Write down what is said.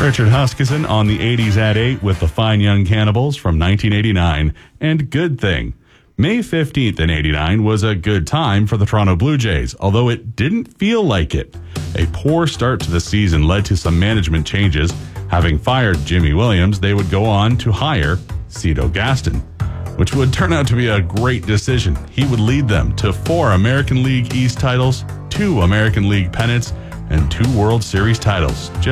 Richard Huskisson on the 80s at 8 with The Fine Young Cannibals from 1989 and Good Thing. May 15th in 89 was a good time for the Toronto Blue Jays, although it didn't feel like it. A poor start to the season led to some management changes. Having fired Jimmy Williams, they would go on to hire Cito Gaston, which would turn out to be a great decision. He would lead them to 4 American League East titles, 2 American League pennants, and 2 World Series titles.